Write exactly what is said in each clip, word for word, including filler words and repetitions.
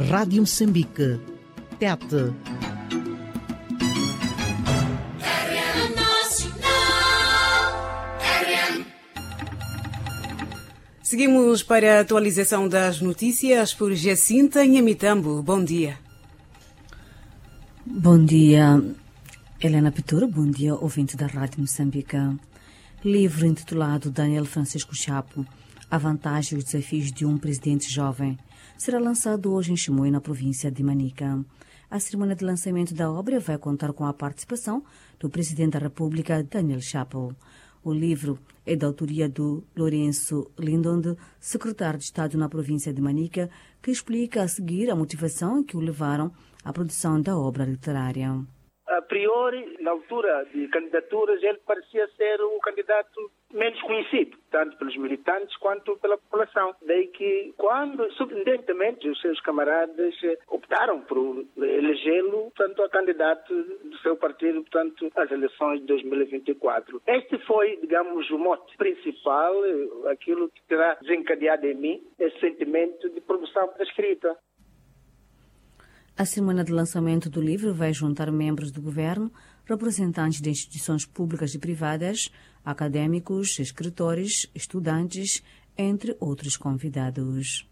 Rádio Moçambique, Tete. Seguimos para a atualização das notícias por Jacinta Nhamitambo. Bom dia. Bom dia, Helena Pitura. Bom dia, ouvinte da Rádio Moçambique. Livro intitulado Daniel Francisco Chapo, A Vantagem e os Desafios de um Presidente Jovem, será lançado hoje em Chimoio, na província de Manica. A cerimônia de lançamento da obra vai contar com a participação do Presidente da República, Daniel Chapo. O livro é da autoria do Lourenço Lindonde, secretário de Estado na província de Manica, que explica a seguir a motivação que o levaram à produção da obra literária. A priori, na altura de candidaturas, ele parecia ser um candidato menos conhecido, tanto pelos militantes quanto pela população. Daí que, quando, surpreendentemente, os seus camaradas optaram por elegê-lo, portanto, a candidato do seu partido, portanto, às eleições de dois mil e vinte e quatro. Este foi, digamos, o mote principal, aquilo que terá desencadeado em mim esse sentimento de produção da escrita. A cerimônia de lançamento do livro vai juntar membros do governo, representantes de instituições públicas e privadas, acadêmicos, escritores, estudantes, entre outros convidados.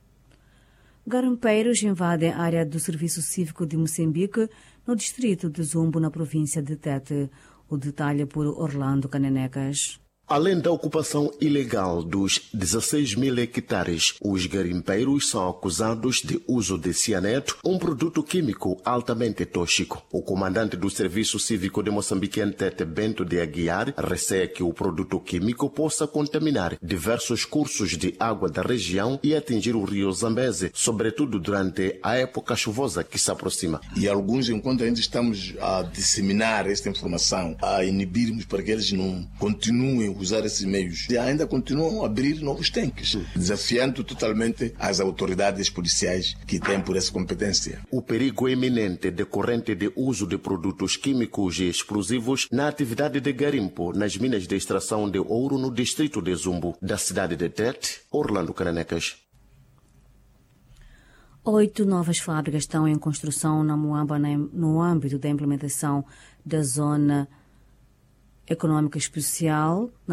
Garimpeiros invadem a área do Serviço Cívico de Moçambique, no distrito de Zumbo, na província de Tete. O detalhe por Orlando Cananecas. Além da ocupação ilegal dos dezesseis mil hectares, os garimpeiros são acusados de uso de cianeto, um produto químico altamente tóxico. O comandante do Serviço Cívico de Moçambique, Tete Bento de Aguiar, receia que o produto químico possa contaminar diversos cursos de água da região e atingir o rio Zambeze, sobretudo durante a época chuvosa que se aproxima. E alguns, enquanto ainda estamos a disseminar esta informação, a inibirmos para que eles não continuem usar esses meios, e ainda continuam a abrir novos tanques, desafiando totalmente as autoridades policiais que têm por essa competência. O perigo iminente decorrente de uso de produtos químicos e explosivos na atividade de garimpo nas minas de extração de ouro no distrito de Zumbo, da cidade de Tete, Orlando Cananecas. Oito novas fábricas estão em construção na Moamba no âmbito da implementação da Zona Econômica Especial na